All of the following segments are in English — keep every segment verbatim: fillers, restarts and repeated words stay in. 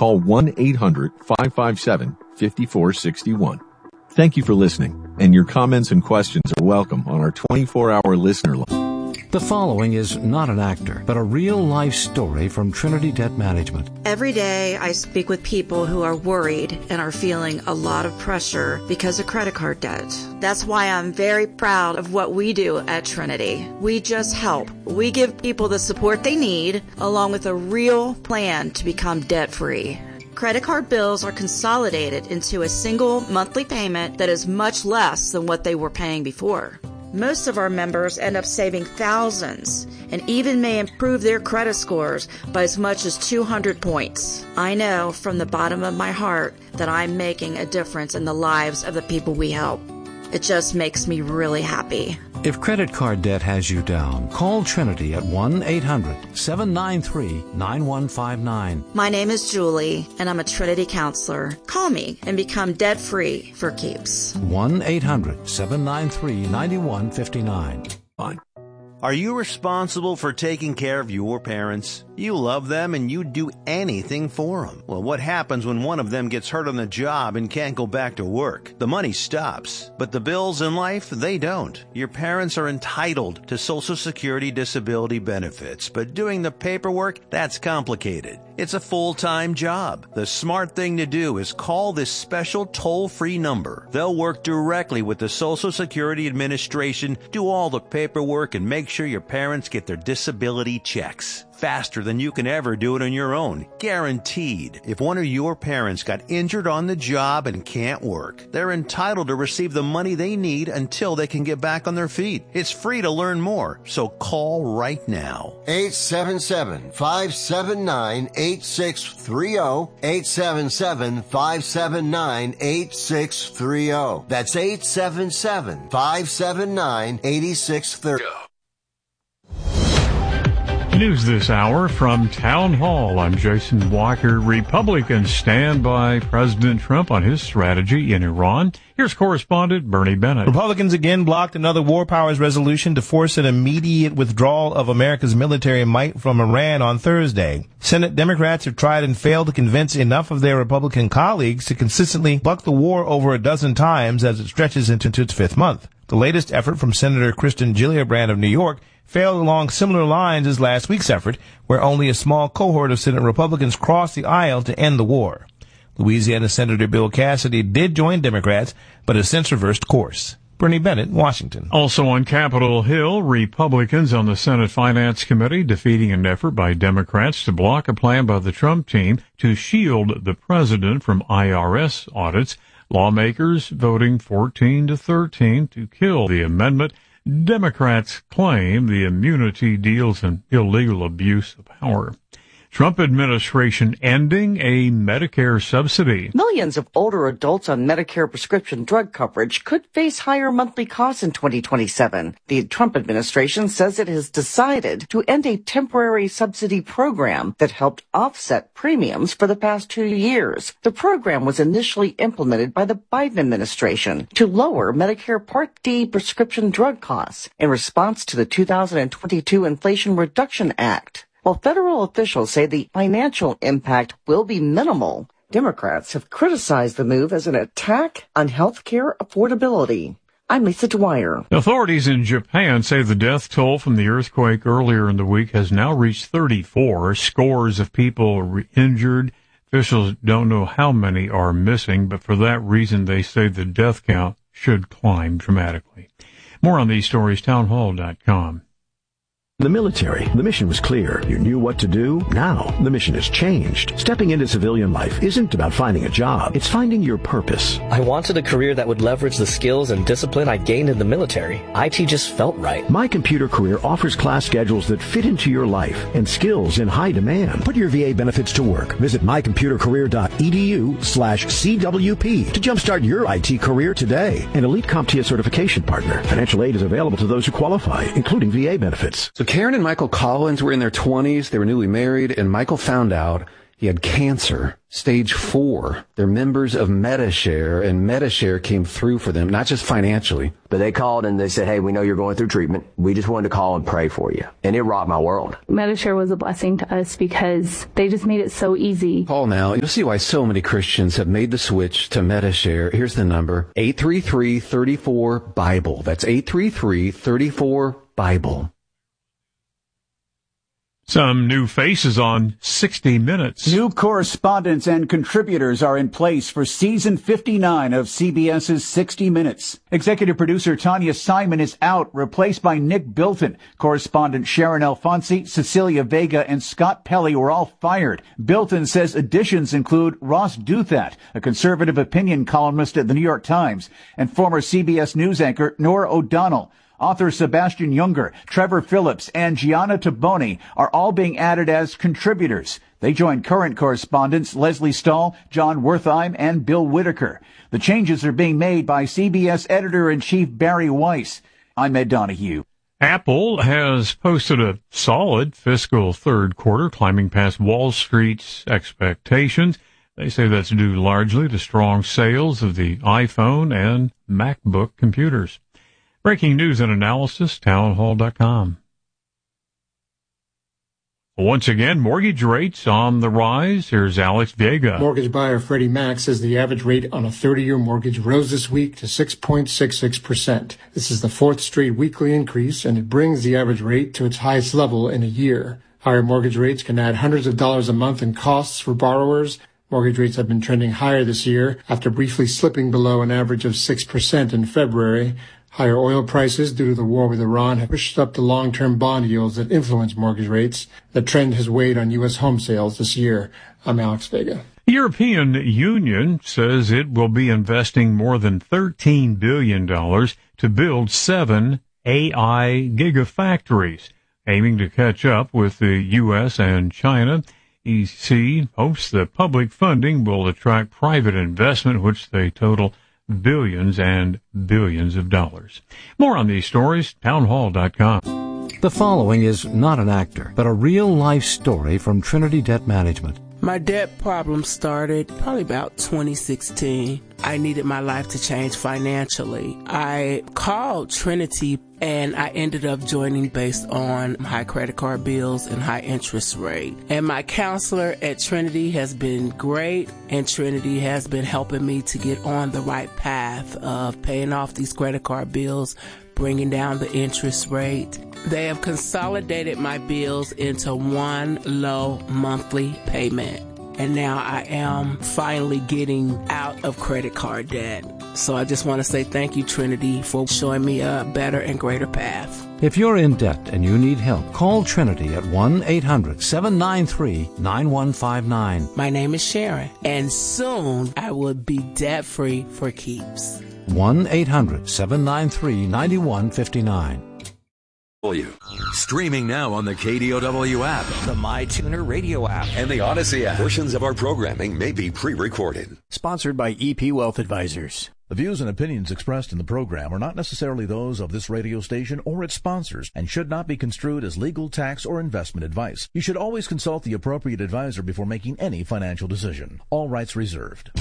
call one eight hundred five five seven five four six one. Thank you for listening, and your comments and questions are welcome on our twenty-four hour listener line. The following is not an actor, but a real-life story from Trinity Debt Management. Every day I speak with people who are worried and are feeling a lot of pressure because of credit card debt. That's why I'm very proud of what we do at Trinity. We just help. We give people the support they need, along with a real plan to become debt-free. Credit card bills are consolidated into a single monthly payment that is much less than what they were paying before. Most of our members end up saving thousands and even may improve their credit scores by as much as two hundred points. I know from the bottom of my heart that I'm making a difference in the lives of the people we help. It just makes me really happy. If credit card debt has you down, call Trinity at one eight hundred seven nine three nine one five nine. My name is Julie, and I'm a Trinity counselor. Call me and become debt-free for keeps. one eight hundred seven nine three nine one five nine. Fine. Are you responsible for taking care of your parents? You love them and you'd do anything for them. Well, what happens when one of them gets hurt on the job and can't go back to work? The money stops, but the bills in life, they don't. Your parents are entitled to Social Security disability benefits, but doing the paperwork, that's complicated. It's a full-time job. The smart thing to do is call this special toll-free number. They'll work directly with the Social Security Administration, do all the paperwork, and make sure your parents get their disability checks. Faster than you can ever do it on your own. Guaranteed. If one of your parents got injured on the job and can't work, they're entitled to receive the money they need until they can get back on their feet. It's free to learn more, so call right now. eight seven seven, five seven nine, eight six three zero. eight seven seven, five seven nine, eight six three zero. That's eight seven seven, five seven nine, eight six three zero. News this hour from Town Hall. I'm Jason Walker. Republicans stand by President Trump on his strategy in Iran. Here's correspondent Bernie Bennett. Republicans again blocked another war powers resolution to force an immediate withdrawal of America's military might from Iran on Thursday. Senate Democrats have tried and failed to convince enough of their Republican colleagues to consistently buck the war over a dozen times as it stretches into its fifth month. The latest effort from Senator Kristen Gillibrand of New York failed along similar lines as last week's effort, where only a small cohort of Senate Republicans crossed the aisle to end the war. Louisiana Senator Bill Cassidy did join Democrats, but has since reversed course. Bernie Bennett, Washington. Also on Capitol Hill, Republicans on the Senate Finance Committee defeating an effort by Democrats to block a plan by the Trump team to shield the president from I R S audits. Lawmakers voting fourteen to thirteen to kill the amendment. Democrats claim the immunity deals in illegal abuse of power. Trump administration ending a Medicare subsidy. Millions of older adults on Medicare prescription drug coverage could face higher monthly costs in twenty twenty-seven. The Trump administration says it has decided to end a temporary subsidy program that helped offset premiums for the past two years. The program was initially implemented by the Biden administration to lower Medicare Part D prescription drug costs in response to the two thousand twenty-two Inflation Reduction Act. While federal officials say the financial impact will be minimal, Democrats have criticized the move as an attack on health care affordability. I'm Lisa Dwyer. Authorities in Japan say the death toll from the earthquake earlier in the week has now reached thirty-four. Scores of people are injured. Officials don't know how many are missing, but for that reason they say the death count should climb dramatically. More on these stories, townhall dot com. In the military, the mission was clear. You knew what to do. Now, the mission has changed. Stepping into civilian life isn't about finding a job. It's finding your purpose. I wanted a career that would leverage the skills and discipline I gained in the military. I T just felt right. My Computer Career offers class schedules that fit into your life and skills in high demand. Put your V A benefits to work. Visit my computer career dot e d u slash c w p to jumpstart your I T career today. An Elite CompTIA certification partner. Financial aid is available to those who qualify, including V A benefits. So Karen and Michael Collins were in their twenties. They were newly married, and Michael found out He had cancer, stage four. They're members of Medi-Share, and Medi-Share came through for them, not just financially. But they called and they said, hey, we know you're going through treatment. We just wanted to call and pray for you. And it rocked my world. Medi-Share was a blessing to us because they just made it so easy. Call now. You'll see why so many Christians have made the switch to Medi-Share. Here's the number, eight three three, three four, BIBLE. That's eight three three, three four, BIBLE. Some new faces on sixty minutes. New correspondents and contributors are in place for season fifty-nine of CBS's sixty minutes. Executive producer Tanya Simon is out, replaced by Nick Bilton. Correspondent Sharon Alfonsi, Cecilia Vega, and Scott Pelley were all fired. Bilton says additions include Ross Douthat, a conservative opinion columnist at the New York Times, and former C B S News anchor Norah O'Donnell. Author Sebastian Junger, Trevor Phillips, and Gianna Taboni are all being added as contributors. They join current correspondents Leslie Stahl, John Wertheim, and Bill Whitaker. The changes are being made by C B S Editor-in-Chief Barry Weiss. I'm Ed Donahue. Apple has posted a solid fiscal third quarter, climbing past Wall Street's expectations. They say that's due largely to strong sales of the iPhone and MacBook computers. Breaking news and analysis, townhall dot com. Once again, mortgage rates on the rise. Here's Alex Vega. Mortgage buyer Freddie Mac says the average rate on a thirty-year mortgage rose this week to six point six six percent. This is the fourth straight weekly increase, and it brings the average rate to its highest level in a year. Higher mortgage rates can add hundreds of dollars a month in costs for borrowers. Mortgage rates have been trending higher this year after briefly slipping below an average of six percent in February. Higher oil prices due to the war with Iran have pushed up the long-term bond yields that influence mortgage rates. The trend has weighed on U S home sales this year. I'm Alex Vega. The European Union says it will be investing more than thirteen billion dollars to build seven A I gigafactories, aiming to catch up with the U S and China. E C hopes the public funding will attract private investment, which they total billions and billions of dollars. More on these stories, townhall dot com. The following is not an actor, but a real-life story from Trinity Debt Management. My debt problem started probably about twenty sixteen. I needed my life to change financially. I called Trinity and I ended up joining based on high credit card bills and high interest rate. And my counselor at Trinity has been great, and Trinity has been helping me to get on the right path of paying off these credit card bills, bringing down the interest rate. They have consolidated my bills into one low monthly payment. And now I am finally getting out of credit card debt. So I just want to say thank you, Trinity, for showing me a better and greater path. If you're in debt and you need help, call Trinity at one eight hundred, seven nine three, nine one five nine. My name is Sharon, and soon I will be debt-free for keeps. one eight hundred, seven nine three, nine one five nine. Streaming now on the K D O W app, the MyTuner radio app, and the Odyssey app. Portions of our programming may be pre-recorded. Sponsored by E P Wealth Advisors. The views and opinions expressed in the program are not necessarily those of this radio station or its sponsors and should not be construed as legal, tax, or investment advice. You should always consult the appropriate advisor before making any financial decision. All rights reserved.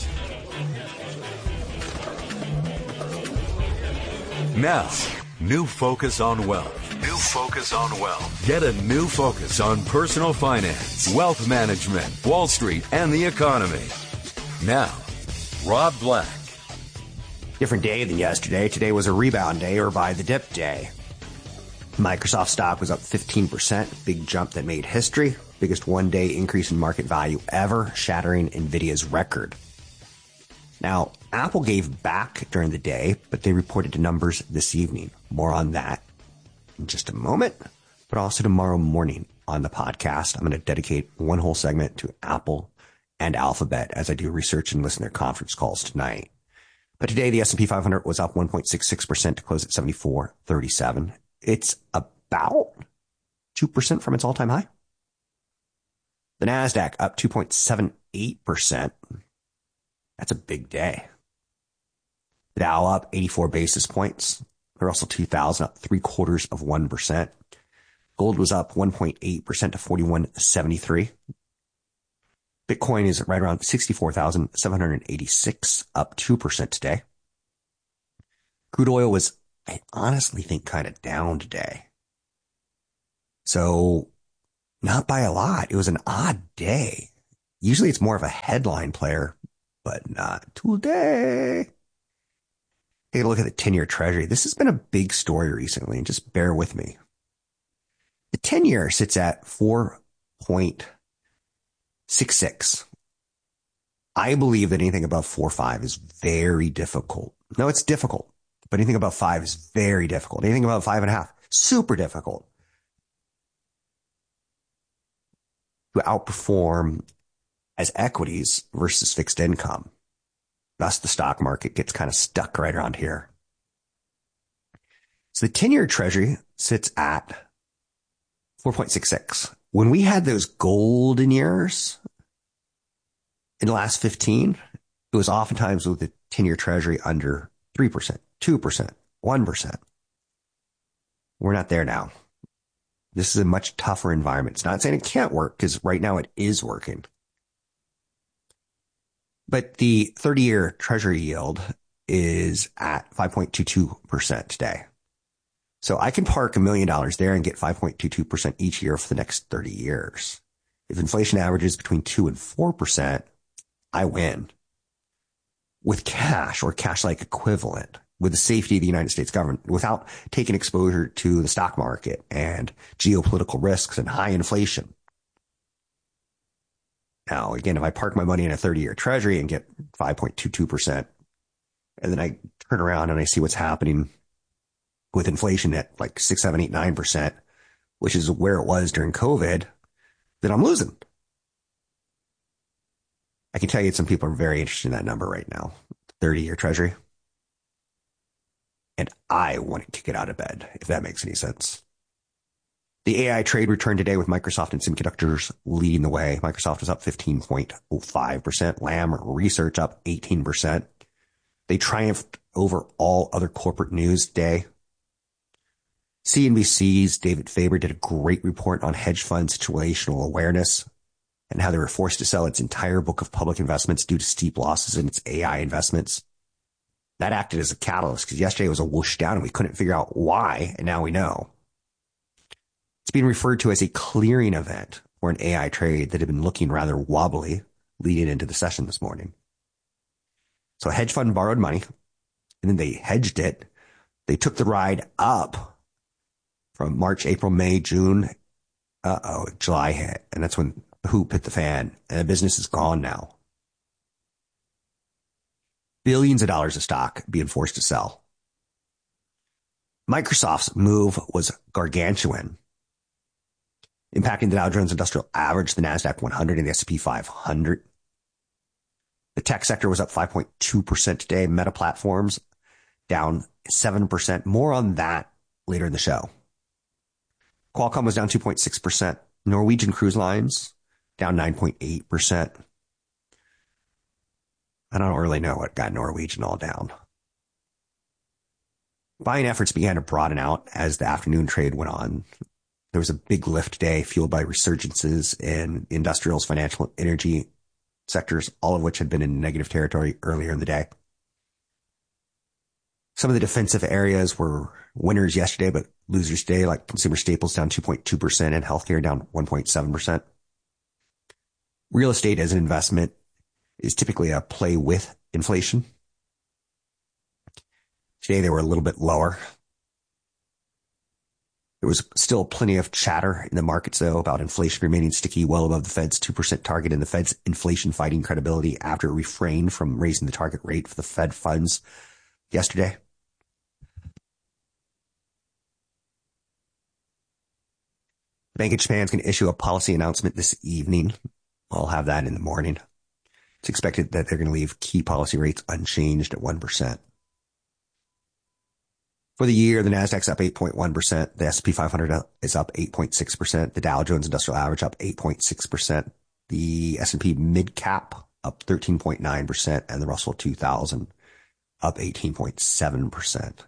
Now, new focus on wealth. New focus on wealth. Get a new focus on personal finance, wealth management, Wall Street, and the economy. Now, Rob Black. Different day than yesterday. Today was a rebound day, or buy the dip day. Microsoft stock was up fifteen percent. Big jump that made history. Biggest one-day increase in market value ever, shattering NVIDIA's record. Now, Apple gave back during the day, but they reported numbers this evening. More on that in just a moment, but also tomorrow morning on the podcast. I'm going to dedicate one whole segment to Apple and Alphabet as I do research and listen to their conference calls tonight. But today, the S and P five hundred was up one point six six percent to close at seventy-four thirty-seven. It's about two percent from its all-time high. The NASDAQ up two point seven eight percent. That's a big day. The Dow up eighty-four basis points. The Russell two thousand up three quarters of one percent. Gold was up one point eight percent to forty-one seventy-three. Bitcoin is right around sixty-four thousand seven hundred eighty-six, up two percent today. Crude oil was, I honestly think, kind of down today. So not by a lot. It was an odd day. Usually it's more of a headline player, but not today. Take a look at the ten-year Treasury. This has been a big story recently, and just bear with me. The ten-year sits at four point six six. I believe that anything above four point five is very difficult. No, it's difficult, but anything above five is very difficult. Anything above five and a half, super difficult to outperform as equities versus fixed income. Thus, the stock market gets kind of stuck right around here. So the ten-year Treasury sits at four point six six. When we had those golden years in the last fifteen, it was oftentimes with the ten-year Treasury under three percent, two percent, one percent. We're not there now. This is a much tougher environment. It's not saying it can't work, because right now it is working. But the thirty-year Treasury yield is at five point two two percent today. So I can park a million dollars there and get five point two two percent each year for the next thirty years. If inflation averages between two and four percent, I win. With cash or cash-like equivalent, with the safety of the United States government, without taking exposure to the stock market and geopolitical risks and high inflation. Now, again, if I park my money in a thirty-year Treasury and get five point two two percent, and then I turn around and I see what's happening with inflation at like six, seven, eight, nine percent, which is where it was during COVID, then I'm losing. I can tell you some people are very interested in that number right now, thirty-year Treasury. And I want to kick it out of bed, if that makes any sense. The A I trade returned today with Microsoft and semiconductors leading the way. Microsoft was up fifteen point oh five percent. Lam Research up eighteen percent. They triumphed over all other corporate news today. C N B C's David Faber did a great report on hedge fund situational awareness and how they were forced to sell its entire book of public investments due to steep losses in its A I investments. That acted as a catalyst, because yesterday was a whoosh down and we couldn't figure out why, and now we know. It's being referred to as a clearing event for an A I trade that had been looking rather wobbly leading into the session this morning. So a hedge fund borrowed money, and then they hedged it. They took the ride up from March, April, May, June. Uh-oh, July hit, and that's when the hoop hit the fan, and the business is gone now. Billions of dollars of stock being forced to sell. Microsoft's move was gargantuan, impacting the Dow Jones Industrial Average, the NASDAQ one hundred, and the S and P five hundred. The tech sector was up five point two percent today. Meta Platforms down seven percent. More on that later in the show. Qualcomm was down two point six percent. Norwegian Cruise Lines down nine point eight percent. I don't really know what got Norwegian all down. Buying efforts began to broaden out as the afternoon trade went on. There was a big lift today fueled by resurgences in industrials, financial, energy sectors, all of which had been in negative territory earlier in the day. Some of the defensive areas were winners yesterday, but losers today, like consumer staples down two point two percent and healthcare down one point seven percent. Real estate as an investment is typically a play with inflation. Today they were a little bit lower. There was still plenty of chatter in the markets, though, about inflation remaining sticky well above the Fed's two percent target and the Fed's inflation fighting credibility after it refrained from raising the target rate for the Fed funds yesterday. The Bank of Japan is going to issue a policy announcement this evening. I'll have that in the morning. It's expected that they're going to leave key policy rates unchanged at one percent. For the year, the NASDAQ's up eight point one percent. The S and P five hundred is up eight point six percent. The Dow Jones Industrial Average up eight point six percent. The S and P Mid Cap up thirteen point nine percent. And the Russell two thousand up eighteen point seven percent.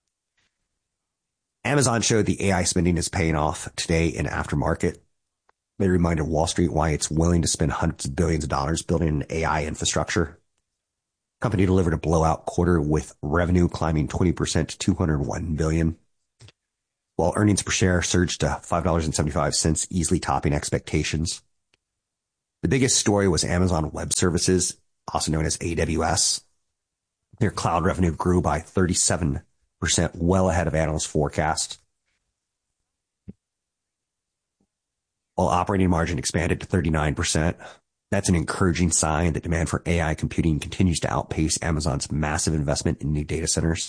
Amazon showed the A I spending is paying off today in aftermarket. They reminded Wall Street why it's willing to spend hundreds of billions of dollars building an A I infrastructure. The company delivered a blowout quarter with revenue climbing twenty percent to two hundred one billion dollars, while earnings per share surged to five dollars and seventy-five cents, easily topping expectations. The biggest story was Amazon Web Services, also known as A W S. Their cloud revenue grew by thirty-seven percent, well ahead of analyst forecasts, while operating margin expanded to thirty-nine percent. That's an encouraging sign that demand for A I computing continues to outpace Amazon's massive investment in new data centers.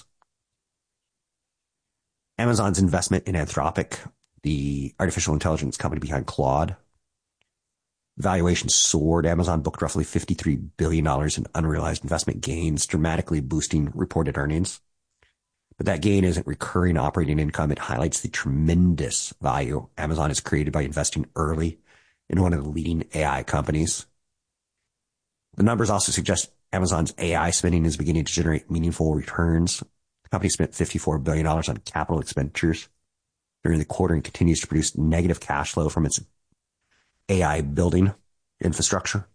Amazon's investment in Anthropic, the artificial intelligence company behind Claude, valuation soared. Amazon booked roughly fifty-three billion dollars in unrealized investment gains, dramatically boosting reported earnings. But that gain isn't recurring operating income. It highlights the tremendous value Amazon has created by investing early in one of the leading A I companies. The numbers also suggest Amazon's A I spending is beginning to generate meaningful returns. The company spent fifty-four billion dollars on capital expenditures during the quarter and continues to produce negative cash flow from its A I building infrastructure.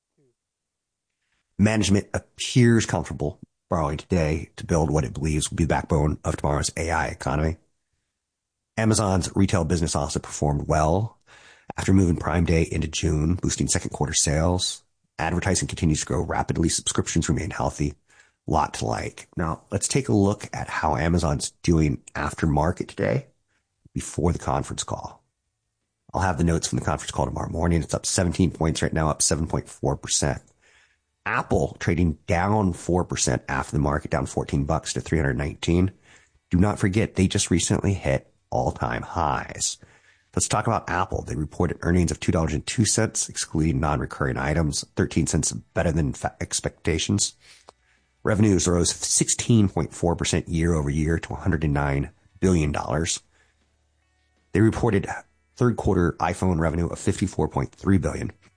Management appears comfortable borrowing today to build what it believes will be the backbone of tomorrow's A I economy. Amazon's retail business also performed well after moving Prime Day into June, boosting second quarter sales. Advertising continues to grow rapidly. Subscriptions remain healthy. Lot to like. Now, let's take a look at how Amazon's doing after market today before the conference call. I'll have the notes from the conference call tomorrow morning. It's up seventeen points right now, up seven point four percent. Apple trading down four percent after the market, down fourteen bucks to three hundred nineteen. Do not forget, they just recently hit all-time highs. Let's talk about Apple. They reported earnings of two dollars and two cents, excluding non-recurring items, thirteen cents better than expectations. Revenues rose sixteen point four percent year over year to one hundred nine billion dollars. They reported third quarter iPhone revenue of fifty-four point three billion dollars,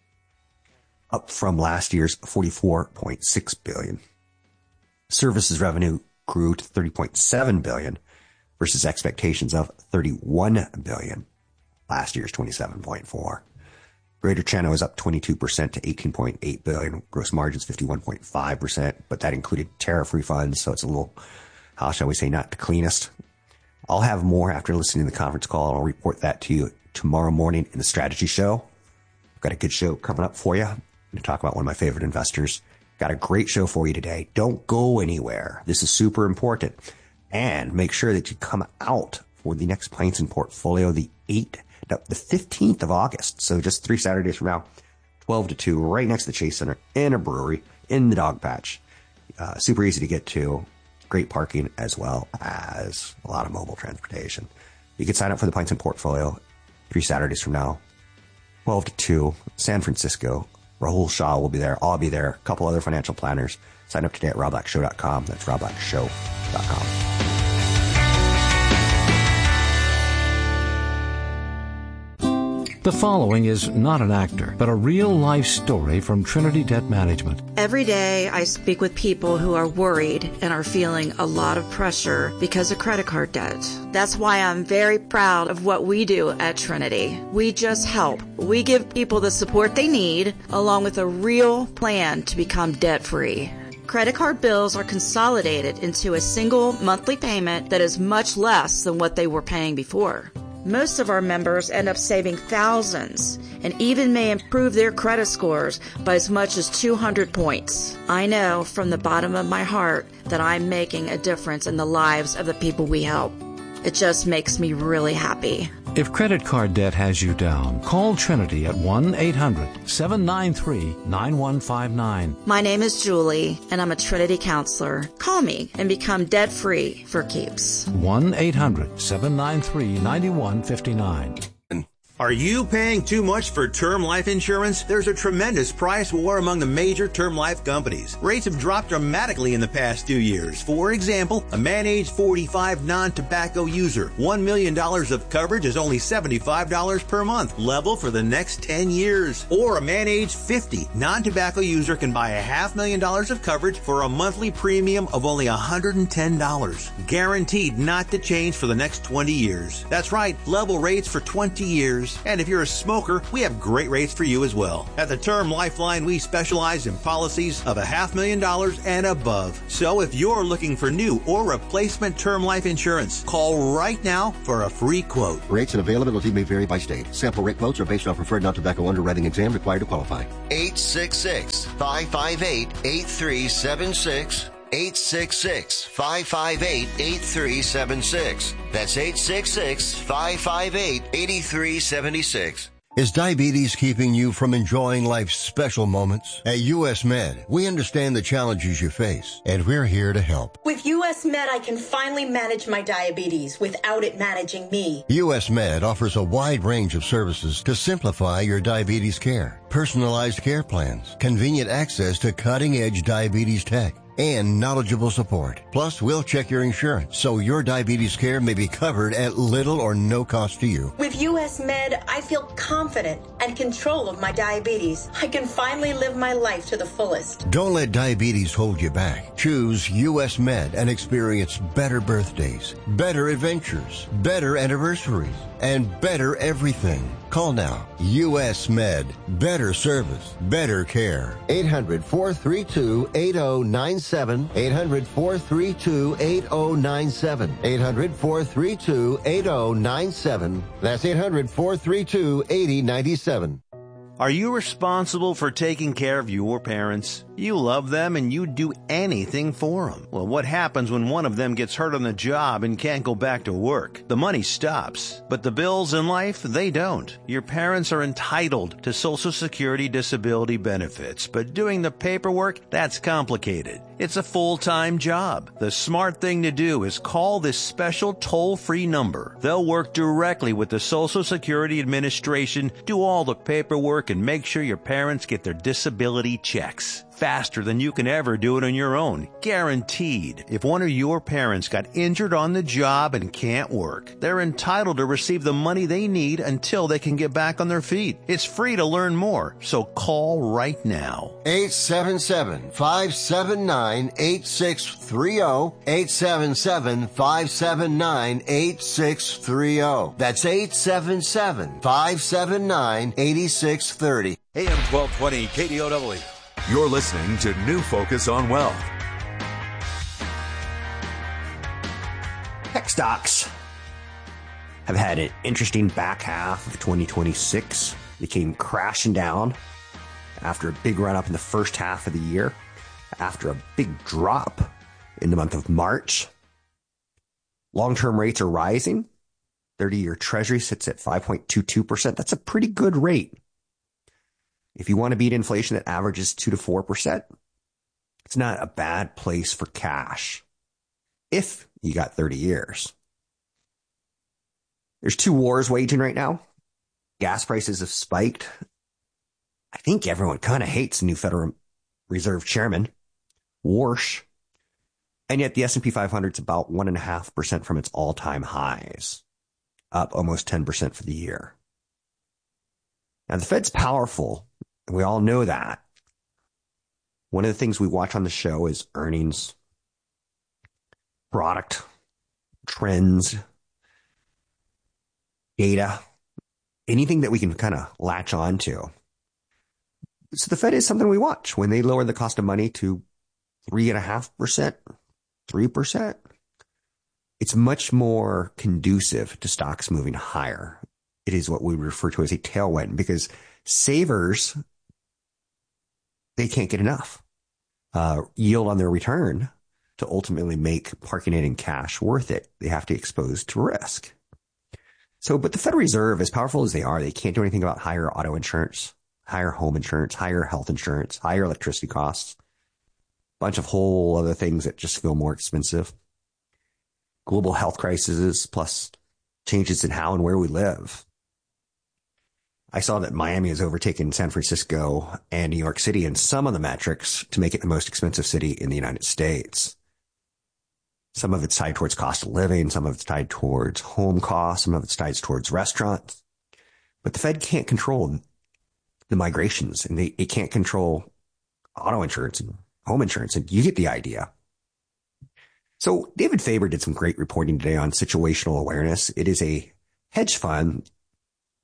up from last year's forty-four point six billion dollars. Services revenue grew to thirty point seven billion dollars versus expectations of thirty-one billion dollars, last year's twenty-seven point four billion dollars. Greater China was up twenty-two percent to eighteen point eight billion dollars. Gross margins fifty-one point five percent, but that included tariff refunds, so it's a little, how shall we say, not the cleanest. I'll have more after listening to the conference call, and I'll report that to you tomorrow morning in the strategy show. I've got a good show coming up for you. I'm going to talk about one of my favorite investors. Got a great show for you today. Don't go anywhere. This is super important. And make sure that you come out for the next Plains and Portfolio, the eighth, no, the fifteenth of August. So just three Saturdays from now, twelve to two, right next to the Chase Center in a brewery in the Dog Patch. Uh, super easy to get to. Great parking as well as a lot of mobile transportation. You can sign up for the Pints and Portfolio three Saturdays from now, twelve to two, San Francisco. Rahul Shah will be there. I'll be there. A couple other financial planners. Sign up today at rob black show dot com. That's rob black show dot com. The following is not an actor, but a real-life story from Trinity Debt Management. Every day I speak with people who are worried and are feeling a lot of pressure because of credit card debt. That's why I'm very proud of what we do at Trinity. We just help. We give people the support they need, along with a real plan to become debt-free. Credit card bills are consolidated into a single monthly payment that is much less than what they were paying before. Most of our members end up saving thousands and even may improve their credit scores by as much as two hundred points. I know from the bottom of my heart that I'm making a difference in the lives of the people we help. It just makes me really happy. If credit card debt has you down, call Trinity at one eight hundred seven nine three nine one five nine. My name is Julie, and I'm a Trinity counselor. Call me and become debt-free for keeps. one eight hundred seven nine three nine one five nine. Are you paying too much for term life insurance? There's a tremendous price war among the major term life companies. Rates have dropped dramatically in the past two years. For example, a man age forty-five non-tobacco user, one million dollars of coverage is only seventy-five dollars per month, level for the next ten years. Or a man age fifty non-tobacco user can buy a half million dollars of coverage for a monthly premium of only one hundred ten dollars. Guaranteed not to change for the next twenty years. That's right, level rates for twenty years. dollars. And if you're a smoker, we have great rates for you as well. At the Term Lifeline, we specialize in policies of a half million dollars and above. So if you're looking for new or replacement term life insurance, call right now for a free quote. Rates and availability may vary by state. Sample rate quotes are based on preferred non-tobacco underwriting exam required to qualify. eight six six, five five eight, eight three seven six. eight six six, five five eight, eight three seven six. That's eight six six, five five eight, eight three seven six. Is diabetes keeping you from enjoying life's special moments? At U S Med, we understand the challenges you face, and we're here to help. With U S Med, I can finally manage my diabetes without it managing me. U S Med offers a wide range of services to simplify your diabetes care. Personalized care plans, convenient access to cutting-edge diabetes tech, and knowledgeable support. Plus, we'll check your insurance so your diabetes care may be covered at little or no cost to you. With U S Med, I feel confident and control of my diabetes. I can finally live my life to the fullest. Don't let diabetes hold you back. Choose U S Med and experience better birthdays, better adventures, better anniversaries, and better everything. Call now. U S Med. Better service. Better care. eight hundred, four three two, eight zero nine seven. eight hundred, four three two, eight zero nine seven. eight hundred, four three two, eight zero nine seven. That's eight hundred, four three two, eight zero nine seven. Are you responsible for taking care of your parents? You love them and you'd do anything for them. Well, what happens when one of them gets hurt on the job and can't go back to work? The money stops, but the bills in life, they don't. Your parents are entitled to Social Security disability benefits, but doing the paperwork, that's complicated. It's a full-time job. The smart thing to do is call this special toll-free number. They'll work directly with the Social Security Administration, do all the paperwork, and make sure your parents get their disability checks. Faster than you can ever do it on your own. Guaranteed. If one of your parents got injured on the job and can't work, they're entitled to receive the money they need until they can get back on their feet. It's free to learn more, so call right now. eight seven seven, five seven nine, eight six three zero. eight seven seven, five seven nine, eight six three zero. That's eight seven seven, five seven nine, eight six three zero. A M twelve twenty K D O W. You're listening to New Focus on Wealth. Tech stocks have had an interesting back half of twenty twenty-six. They came crashing down after a big run up in the first half of the year, after a big drop in the month of March. Long-term rates are rising. thirty-year Treasury sits at five point two two percent. That's a pretty good rate. If you want to beat inflation that averages two to four percent, it's not a bad place for cash if you got thirty years. There's two wars waging right now. Gas prices have spiked. I think everyone kind of hates the new Federal Reserve Chairman, Warsh. And yet the S and P five hundred is about one point five percent from its all-time highs, up almost ten percent for the year. Now, the Fed's powerful. We all know that. One of the things we watch on the show is earnings, product, trends, data, anything that we can kind of latch on to. So the Fed is something we watch. When they lower the cost of money to three point five percent, three percent, it's much more conducive to stocks moving higher. It is what we refer to as a tailwind, because savers, they can't get enough uh, yield on their return to ultimately make parking it in cash worth it. They have to expose to risk. So, but the Federal Reserve, as powerful as they are, they can't do anything about higher auto insurance, higher home insurance, higher health insurance, higher electricity costs, a bunch of whole other things that just feel more expensive. Global health crises, plus changes in how and where we live. I saw that Miami has overtaken San Francisco and New York City in some of the metrics to make it the most expensive city in the United States. Some of it's tied towards cost of living. Some of it's tied towards home costs. Some of it's tied towards restaurants. But the Fed can't control the migrations, and they it can't control auto insurance and home insurance. And you get the idea. So David Faber did some great reporting today on situational awareness. It is a hedge fund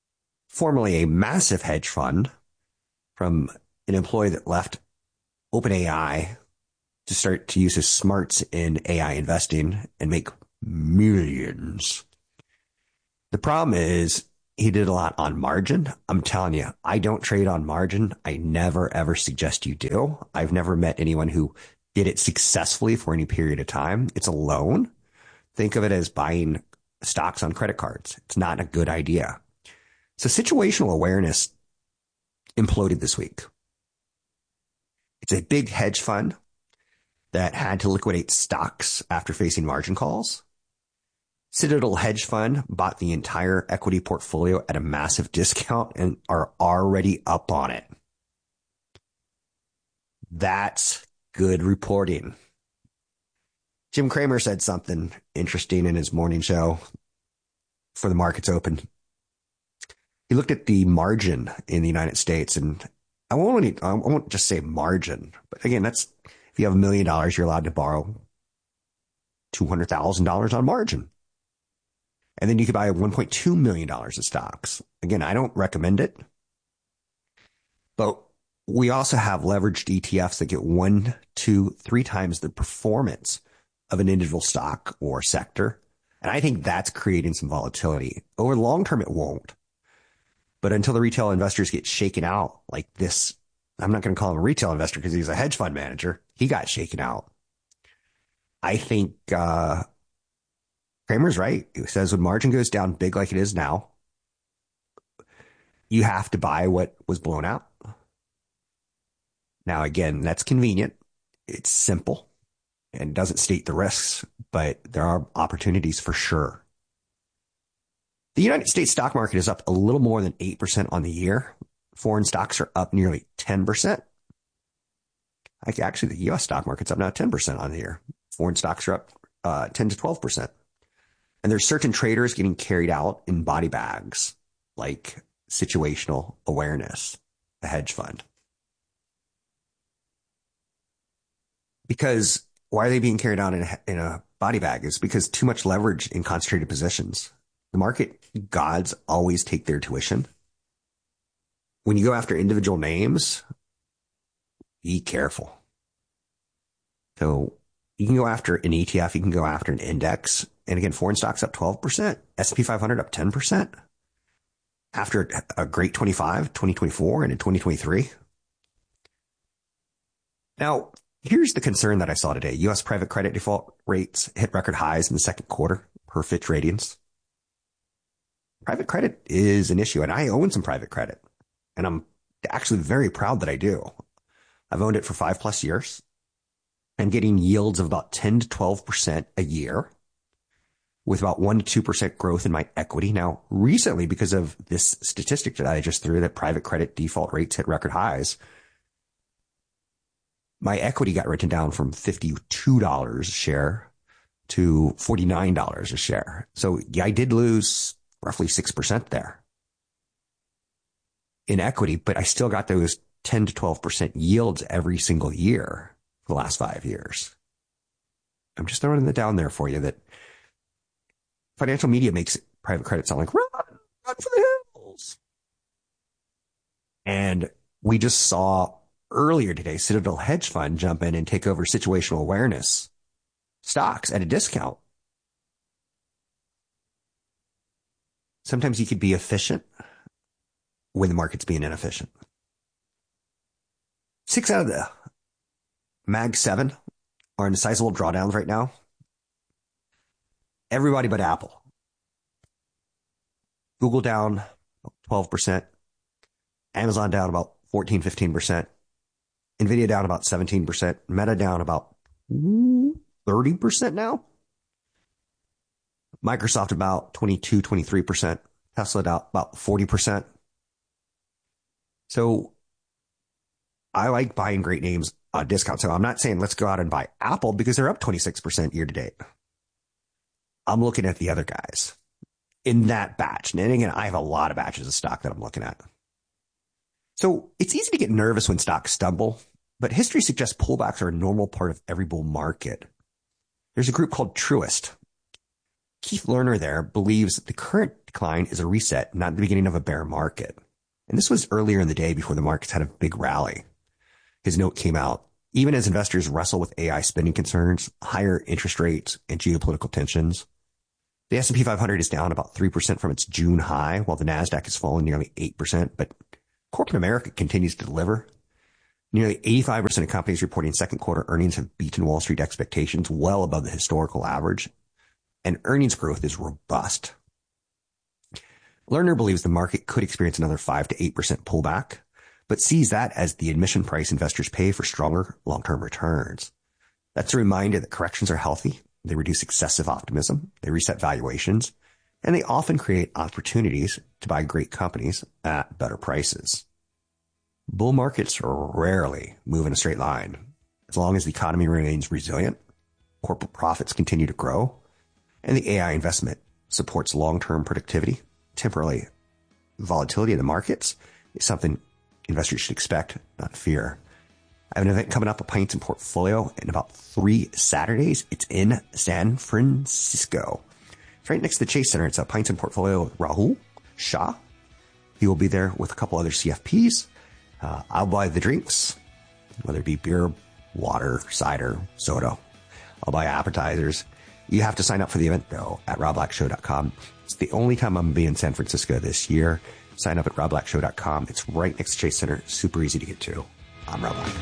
formerly a massive hedge fund from an employee that left OpenAI to start to use his smarts in A I investing and make millions. The problem is he did a lot on margin. I'm telling you, I don't trade on margin. I never, ever suggest you do. I've never met anyone who did it successfully for any period of time. It's a loan. Think of it as buying stocks on credit cards. It's not a good idea. So situational awareness imploded this week. It's a big hedge fund that had to liquidate stocks after facing margin calls. Citadel Hedge Fund bought the entire equity portfolio at a massive discount and are already up on it. That's good reporting. Jim Cramer said something interesting in his morning show for the markets open. He looked at the margin in the United States, and I won't, I won't just say margin, but again, that's if you have a million dollars, you're allowed to borrow two hundred thousand dollars on margin. And then you could buy one point two million dollars of stocks. Again, I don't recommend it. But we also have leveraged E T Fs that get one, two, three times the performance of an individual stock or sector. And I think that's creating some volatility. Over the long term, it won't. But until the retail investors get shaken out like this, I'm not going to call him a retail investor because he's a hedge fund manager. He got shaken out. I think, uh, Kramer's right. He says when margin goes down big like it is now, you have to buy what was blown out. Now, again, that's convenient. It's simple and doesn't state the risks, but there are opportunities for sure. The United States stock market is up a little more than eight percent on the year. Foreign stocks are up nearly ten percent. Actually, the U S stock market's up now ten percent on the year. Foreign stocks are up uh, ten to twelve percent. And there's certain traders getting carried out in body bags, like situational awareness, a hedge fund. Because why are they being carried out in a, in a body bag? It's because too much leverage in concentrated positions. The market gods always take their tuition. When you go after individual names, be careful. So you can go after an E T F, you can go after an index. And again, foreign stocks up twelve percent, S and P five hundred up ten percent. After a great twenty-five, twenty twenty-four, and in twenty twenty-three. Now, here's the concern that I saw today. U S private credit default rates hit record highs in the second quarter per Fitch Ratings. Private credit is an issue, and I own some private credit. And I'm actually very proud that I do. I've owned it for five plus years. I'm getting yields of about ten to twelve percent a year, with about one to two percent growth in my equity. Now, recently, because of this statistic that I just threw, that private credit default rates hit record highs, my equity got written down from fifty-two dollars a share to forty-nine dollars a share. So yeah, I did lose roughly six percent there in equity, but I still got those ten to twelve percent yields every single year for the last five years. I'm just throwing it down there for you that financial media makes private credit sound like run, run for the hills. And we just saw earlier today, Citadel Hedge Fund jump in and take over situational awareness stocks at a discount. Sometimes you could be efficient when the market's being inefficient. Six out of the Mag seven are in sizable drawdowns right now. Everybody but Apple. Google down twelve percent. Amazon down about fourteen, fifteen percent. Nvidia down about seventeen percent. Meta down about thirty percent now. Microsoft about twenty-two, twenty-three percent. Tesla down about forty percent. So I like buying great names on discount. So I'm not saying let's go out and buy Apple because they're up twenty-six percent year to date. I'm looking at the other guys in that batch. And again, I have a lot of batches of stock that I'm looking at. So it's easy to get nervous when stocks stumble, but history suggests pullbacks are a normal part of every bull market. There's a group called Truist. Keith Lerner there believes that the current decline is a reset, not the beginning of a bear market. And this was earlier in the day before the markets had a big rally. His note came out, even as investors wrestle with A I spending concerns, higher interest rates, and geopolitical tensions. The S and P five hundred is down about three percent from its June high, while the NASDAQ has fallen nearly eight percent. But corporate America continues to deliver. Nearly eighty-five percent of companies reporting second quarter earnings have beaten Wall Street expectations, well above the historical average. And earnings growth is robust. Lerner believes the market could experience another five to eight percent pullback, but sees that as the admission price investors pay for stronger long-term returns. That's a reminder that corrections are healthy. They reduce excessive optimism. They reset valuations, and they often create opportunities to buy great companies at better prices. Bull markets rarely move in a straight line. As long as the economy remains resilient, corporate profits continue to grow, and the A I investment supports long-term productivity, temporarily volatility in the markets is something investors should expect, not fear. I have an event coming up, a Pints and Portfolio, in about three Saturdays. It's in San Francisco. It's right next to the Chase Center. It's a Pints and Portfolio with Rahul Shah. He will be there with a couple other C F Ps. Uh, I'll buy the drinks, whether it be beer, water, cider, soda. I'll buy appetizers. You have to sign up for the event, though, at rob black show dot com. It's the only time I'm going to be in San Francisco this year. Sign up at rob black show dot com. It's right next to Chase Center. Super easy to get to. I'm Rob Black.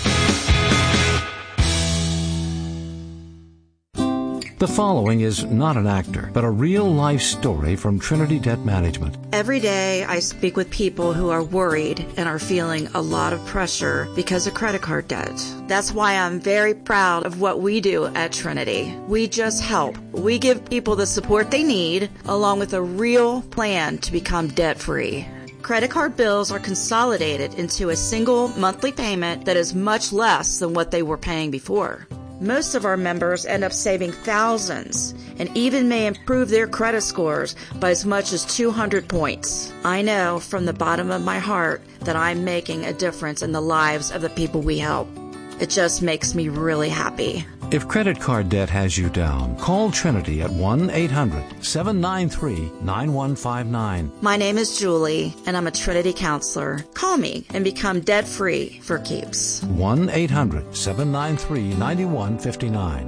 The following is not an actor, but a real-life story from Trinity Debt Management. Every day I speak with people who are worried and are feeling a lot of pressure because of credit card debt. That's why I'm very proud of what we do at Trinity. We just help. We give people the support they need, along with a real plan to become debt-free. Credit card bills are consolidated into a single monthly payment that is much less than what they were paying before. Most of our members end up saving thousands and even may improve their credit scores by as much as two hundred points. I know from the bottom of my heart that I'm making a difference in the lives of the people we help. It just makes me really happy. If credit card debt has you down, call Trinity at one eight hundred seven nine three nine one five nine. My name is Julie, and I'm a Trinity counselor. Call me and become debt-free for keeps. one eight hundred seven nine three nine one five nine.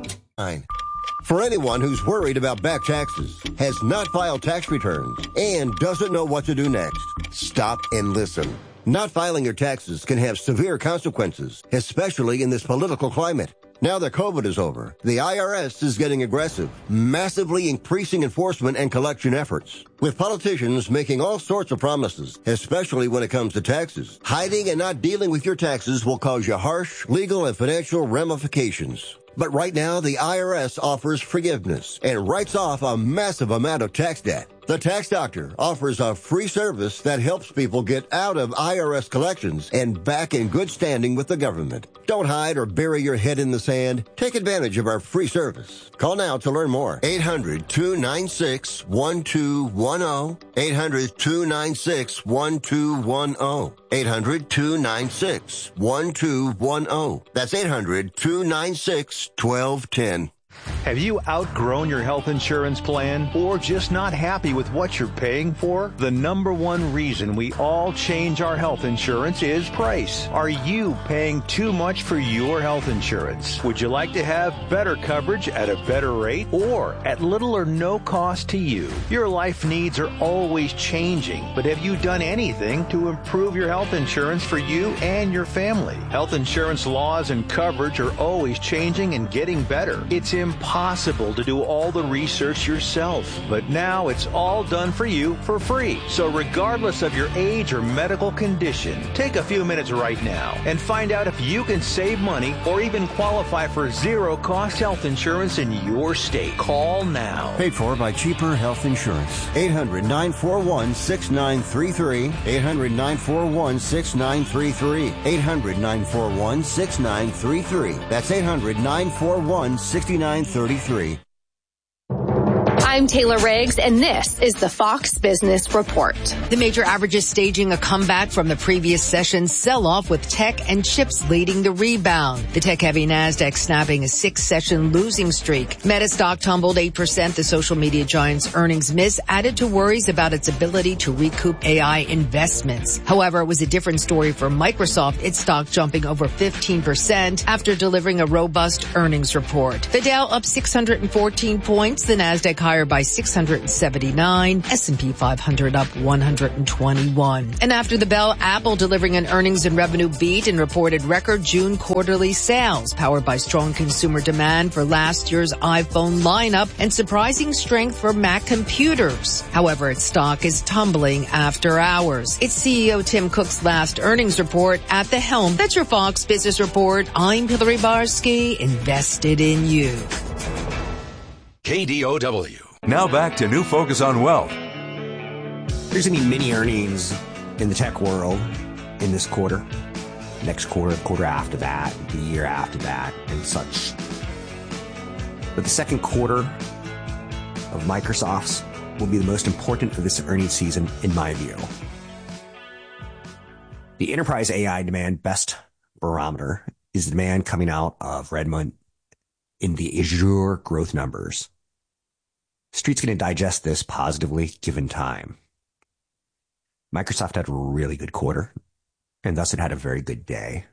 For anyone who's worried about back taxes, has not filed tax returns, and doesn't know what to do next, stop and listen. Not filing your taxes can have severe consequences, especially in this political climate. Now that COVID is over, the I R S is getting aggressive, massively increasing enforcement and collection efforts, with politicians making all sorts of promises, especially when it comes to taxes. Hiding and not dealing with your taxes will cause you harsh legal and financial ramifications. But right now, the I R S offers forgiveness and writes off a massive amount of tax debt. The Tax Doctor offers a free service that helps people get out of I R S collections and back in good standing with the government. Don't hide or bury your head in the sand. Take advantage of our free service. Call now to learn more. eight hundred two nine six one two one zero. eight hundred two nine six one two one zero. eight hundred two nine six one two one zero. That's eight hundred two nine six one two one zero. Have you outgrown your health insurance plan or just not happy with what you're paying for? The number one reason we all change our health insurance is price. Are you paying too much for your health insurance? Would you like to have better coverage at a better rate or at little or no cost to you? Your life needs are always changing, but have you done anything to improve your health insurance for you and your family? Health insurance laws and coverage are always changing and getting better. It's impossible to do all the research yourself, but now it's all done for you for free. So regardless of your age or medical condition, take a few minutes right now and find out if you can save money or even qualify for zero-cost health insurance in your state. Call now. Paid for by Cheaper Health Insurance. eight hundred nine four one six nine three three. eight hundred nine four one six nine three three. eight hundred nine four one six nine three three. That's eight hundred nine four one six nine three three. I'm Taylor Riggs, and this is the Fox Business Report. The major averages staging a comeback from the previous session's sell-off, with tech and chips leading the rebound. The tech-heavy NASDAQ snapping a six-session losing streak. Meta stock tumbled eight percent. The social media giant's earnings miss added to worries about its ability to recoup A I investments. However, it was a different story for Microsoft, its stock jumping over fifteen percent after delivering a robust earnings report. The Dow up six hundred fourteen points, the NASDAQ higher by six hundred seventy-nine, S and P five hundred up one hundred twenty-one. And after the bell, Apple delivering an earnings and revenue beat and reported record June quarterly sales, powered by strong consumer demand for last year's iPhone lineup and surprising strength for Mac computers. However, its stock is tumbling after hours. Its C E O Tim Cook's last earnings report at the helm. That's your Fox Business Report. I'm Hillary Barsky, invested in you. K D O W. Now back to New Focus on Wealth. There's going to be mini earnings in the tech world in this quarter, next quarter, the quarter after that, the year after that, and such. But the second quarter of Microsoft's will be the most important of this earnings season, in my view. The enterprise A I demand best barometer is the demand coming out of Redmond in the Azure growth numbers. Street's going to digest this positively given time. Microsoft had a really good quarter, and thus it had a very good day.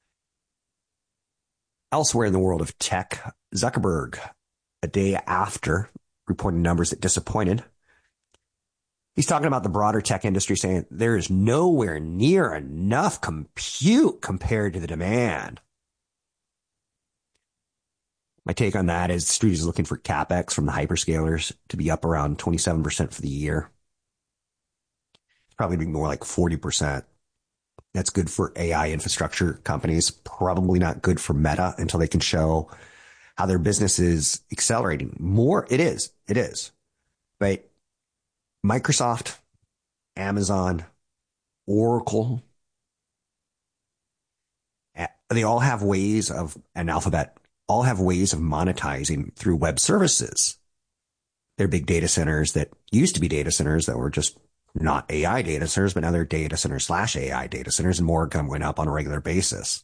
Elsewhere in the world of tech, Zuckerberg, a day after reporting numbers that disappointed, he's talking about the broader tech industry, saying there is nowhere near enough compute compared to the demand. My take on that is the street is looking for CapEx from the hyperscalers to be up around twenty-seven percent for the year. It's probably be more like forty percent. That's good for A I infrastructure companies. Probably not good for Meta until they can show how their business is accelerating. More, it is. It is. But Microsoft, Amazon, Oracle, they all have ways of, and Alphabet, all have ways of monetizing through web services. They're big data centers that used to be data centers that were just not A I data centers, but now they're data centers slash A I data centers, and more are going up on a regular basis.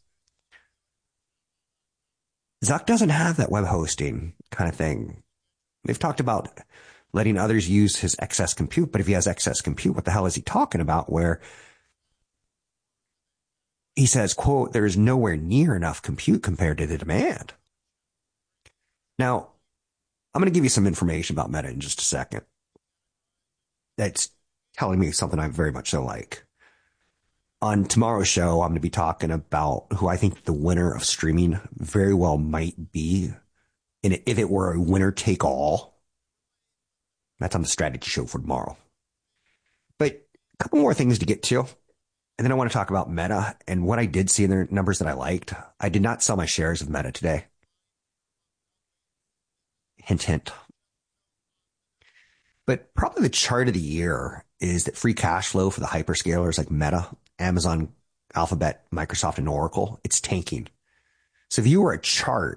Zuck doesn't have that web hosting kind of thing. They've talked about letting others use his excess compute, but if he has excess compute, what the hell is he talking about? Where he says, quote, there is nowhere near enough compute compared to the demand. Now, I'm going to give you some information about Meta in just a second. That's telling me something I very much so like. On tomorrow's show, I'm going to be talking about who I think the winner of streaming very well might be. And if it were a winner take all, that's on the strategy show for tomorrow. But a couple more things to get to. And then I want to talk about Meta and what I did see in their numbers that I liked. I did not sell my shares of Meta today. Hint, hint. But probably the chart of the year is that free cash flow for the hyperscalers like Meta, Amazon, Alphabet, Microsoft, and Oracle, it's tanking. So if you were a chart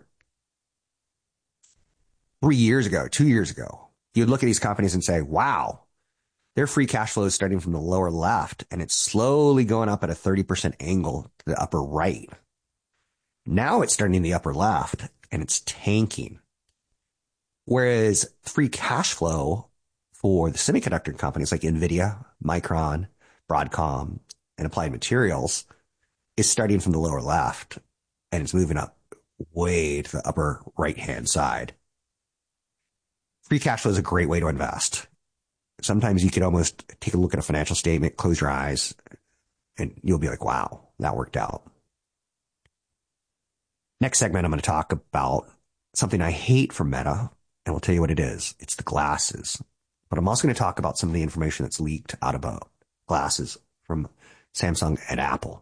three years ago, two years ago, you'd look at these companies and say, wow, their free cash flow is starting from the lower left and it's slowly going up at a thirty percent angle to the upper right. Now it's starting in the upper left and it's tanking. Whereas free cash flow for the semiconductor companies like NVIDIA, Micron, Broadcom, and Applied Materials is starting from the lower left and it's moving up way to the upper right-hand side. Free cash flow is a great way to invest. Sometimes you could almost take a look at a financial statement, close your eyes, and you'll be like, wow, that worked out. Next segment, I'm going to talk about something I hate from Meta, and we'll tell you what it is. It's the glasses. But I'm also going to talk about some of the information that's leaked out about glasses from Samsung and Apple.